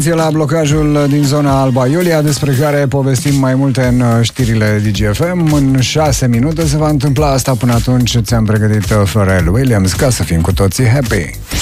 La blocajul din zona Alba Iulia, despre care povestim mai multe în știrile DGFM. În 6 minute se va întâmpla asta. Până atunci ți-am pregătit Pharrell Williams ca să fim cu toții happy.